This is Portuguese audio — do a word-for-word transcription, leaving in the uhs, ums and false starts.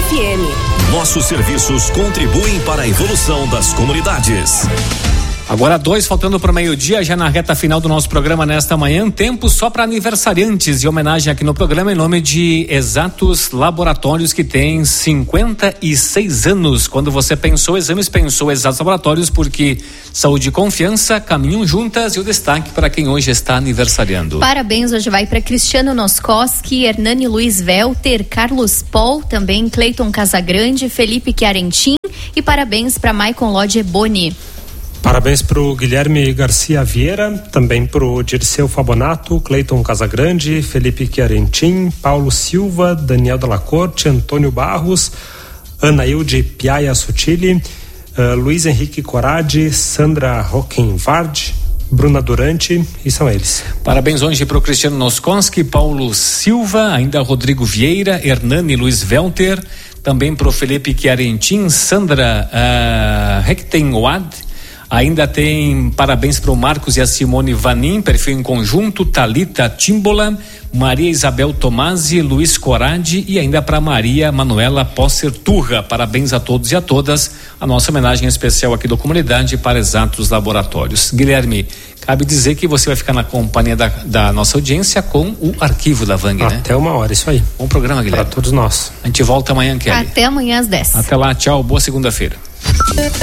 F M. Nossos serviços contribuem para a evolução das comunidades. Agora dois, faltando para o meio-dia, já na reta final do nosso programa nesta manhã, tempo só para aniversariantes e homenagem aqui no programa em nome de Exatos Laboratórios, que tem cinquenta e seis anos. Quando você pensou exames, pensou Exatos Laboratórios, porque saúde e confiança caminham juntas, e o destaque para quem hoje está aniversariando. Parabéns, hoje vai para Cristiano Noskoski, Hernani Luiz Velter, Carlos Paul, também Cleiton Casagrande, Felipe Chiarentin, e parabéns para Maicon Lodge Boni. Parabéns para o Guilherme Garcia Vieira, também para o Dirceu Fabonato, Cleiton Casagrande, Felipe Chiarentin, Paulo Silva, Daniel Dalla Corte, Antônio Barros, Anailde Piaia Sutili, uh, Luiz Henrique Corade, Sandra Rockenvard, Bruna Durante, e são eles. Parabéns hoje para o Cristiano Noskoski, Paulo Silva, ainda Rodrigo Vieira, Hernani Luiz Velter, também para o Felipe Chiarentin, Sandra uh, Rechtenwad. Ainda tem parabéns para o Marcos e a Simone Vanim, perfil em conjunto, Thalita Timbola, Maria Isabel Tomasi, Luiz Corade, e ainda para Maria Manuela Posser Turra. Parabéns a todos e a todas. A nossa homenagem especial aqui da comunidade para Exatos Laboratórios. Guilherme, cabe dizer que você vai ficar na companhia da, da nossa audiência com o arquivo da Vang, né? Até uma hora, isso aí. Bom programa, Guilherme. Para todos nós. A gente volta amanhã, Kelly. Até amanhã às dez. Até lá, tchau, boa segunda-feira.